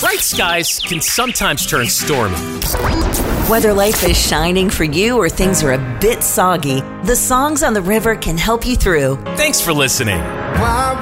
Bright skies can sometimes turn stormy. Whether life is shining for you or things are a bit soggy, the Songs on the River can help you through. Thanks for listening.